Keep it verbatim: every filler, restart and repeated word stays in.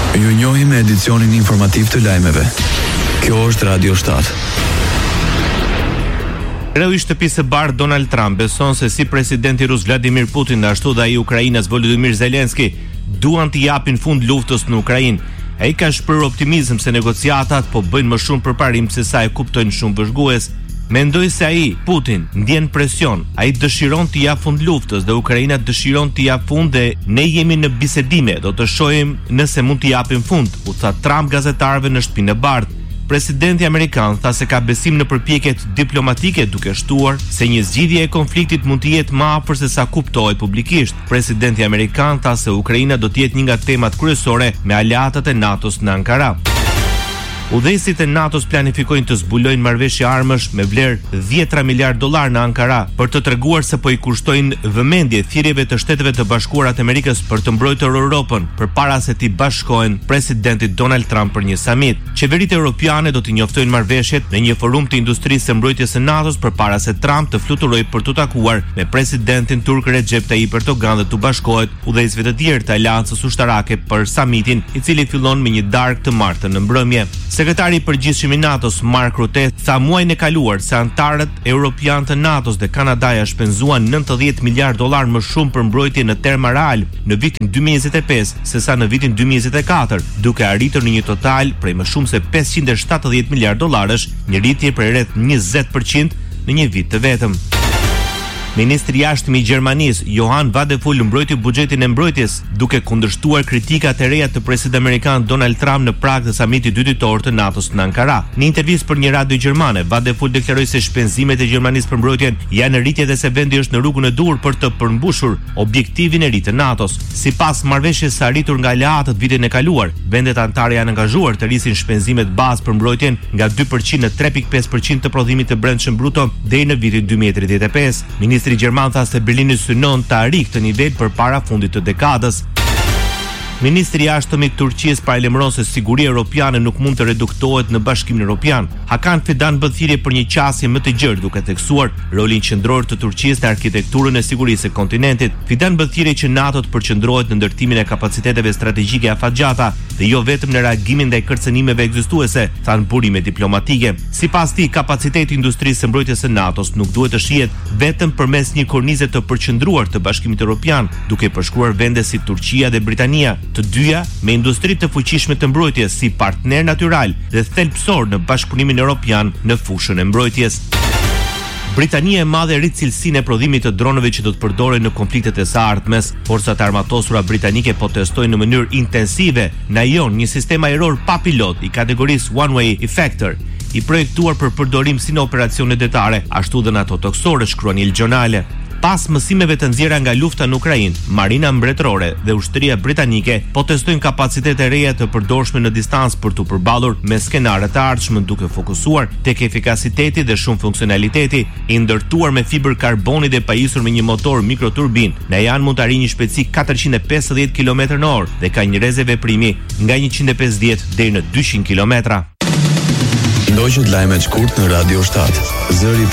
Ju njohim me edicionin informativ të lajmeve. Kjo është Radio shtatë. Kreu i shtëpisë së bardhë Donald Trump beson se si presidenti rus Vladimir Putin dhe ashtu dhe ai Ukrainas Volodymyr Zelenski duan të japin fund luftës në Ukrainë. Ai ka shprehur optimizëm se negociatat po bëjnë më shumë përparim se sa e kuptojnë shumë vëzhgues. Mendoj se ai, Putin, ndjen presion, ai dëshiron të jap fund luftës dhe Ukraina dëshiron të jap fund dhe ne jemi në bisedime, do të shohim nëse mund të japim fund, u tha Trump gazetarëve në Shtëpinë e Bardhë. Presidenti amerikan tha se ka besim në përpjekjet diplomatike duke shtuar se një zgjidhje e konfliktit mund të jetë më afër se sa kuptohet publikisht. Presidenti amerikan tha se Ukraina do të jetë një nga temat kryesore me aleatët e NATO-s në Ankara. Udhëheqësit e NATO-s planifikojnë të zbulojnë marrëveshje armësh me vlerë dhjetra miliardë dollar në Ankara për të treguar se po i kushtojnë vëmendje thirrjeve të Shteteve të Bashkuara të Amerikës për të mbrojtur Europën përpara se t'i bashkohen presidentit Donald Trump për një samit. Qeveritë europiane do të njoftojnë marrëveshjet në një forum të industrisë së mbrojtjes së NATO-s përpara se Trump të fluturojë për të takuar me presidentin turk Recep Tayyip Erdogan dhe të bashkohet udhëheqësve të tjerë të aleancës ushtarake për samitin, i cili fillon me një darkë të martën në mbrëmje. Sekretari i përgjithshëm i NATO-s Mark Rutte tha muajin e kaluar se antarët europian të NATO-s dhe Kanadaja shpenzuan nëntëdhjetë miliardë dollar më shumë për mbrojtje në terma real në vitin dy mijë e njëzet e pesë sesa në vitin dy mijë e njëzet e katër, duke arritur në një total prej më shumë se pesëqind e shtatëdhjetë miliardë dollarësh, një rritje prej rreth njëzet përqind në një vit të vetëm. Ministri i jashtëm i Gjermanisë, Johann Wadephul, mbrojti buxhetin e mbrojtjes, duke kundërshtuar kritikat e reja të presidentit amerikan Donald Trump në prag të samitit dy ditor të NATO-s në Ankara. Në intervistë për një radio gjermane, Wadephul deklaroi se shpenzimet e Gjermanisë për mbrojtjen janë në rritje dhe se vendi është në rrugën e dur për të përmbushur objektivin e ri të NATO-s. Sipas marrëveshjes së arritur nga aleatët vitin e kaluar, vendet anëtare janë angazhuar të rrisin shpenzimet bazë për mbrojtjen nga dy përqind në tre pikë pesë përqind të prodhimit të brendshëm bruto deri në vitin dy mijë e tridhjetë e pesë. Ministri gjerman tha se Berlini synon të arrijë këtë nivel përpara fundit të dekadës. Ministri i jashtëm i Turqisë paralajmëron se siguria europiane nuk mund të reduktohet në Bashkimin Evropian. Hakan Fidan bën thirrje për një qasje më të gjerë duke theksuar rolin qendror të Turqisë në arkitekturën e sigurisë së kontinentit. Fidan bën thirrje që NATO të përqendrohet në ndërtimin e kapaciteteve strategjike afatgjata dhe jo vetëm në reagimin ndaj kërcënimeve ekzistuese, thanë burime diplomatike. Sipas tij, kapaciteti i industrisë së mbrojtjes së NATO-s nuk duhet të shihet vetëm përmes një kornize të përqendruar të Bashkimit Evropian, duke përshkruar vende si Turqia dhe Britania, të dyja me industri të fuqishme të mbrojtjes si partner natyral dhe thelbësor në bashkëpunimin evropian në fushën e mbrojtjes. Britania e Madhe rrit cilësinë e prodhimit të dronëve që do të përdoren në konfliktet e së ardhmes. Forcat e armatosura britanike po testojnë në mënyrë intensive në Ion një sistem ajror pa pilot i kategorisë One Way Effector, i projektuar për përdorim si në operacione detare, ashtu dhe në ato toksore, shkruan Il Giornale. Pas mësimeve të nxjerra nga lufta në Ukrainë, Marina Mbretërore dhe ushtria britanike po testojnë kapacitete reja të përdorshme në distancë për të përballur me skenare të ardhshme, duke fokusuar tek efikasiteti dhe shumë funksionaliteti, i ndërtuar me fibër karboni dhe pajisur me një motor mikroturbin. Në janë mund të arrijë një shpejtësi katërqind e pesëdhjetë kilometra në orë dhe ka një rrezë veprimi nga njëqind e pesëdhjetë deri në dyqind kilometra. Ndoqët lajmet shkurt në Radio shtatë. Zëri